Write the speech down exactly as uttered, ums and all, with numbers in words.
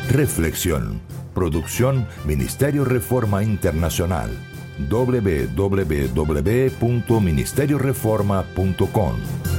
Reflexión. Producción Ministerio Reforma Internacional. w w w punto ministerio reforma punto com